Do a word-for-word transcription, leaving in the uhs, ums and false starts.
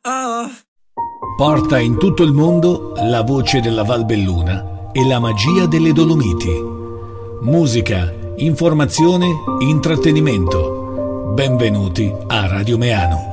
Oh. Porta in tutto il mondo la voce della Valbelluna e la magia delle Dolomiti. Musica, informazione, intrattenimento. Benvenuti a Radio Meano.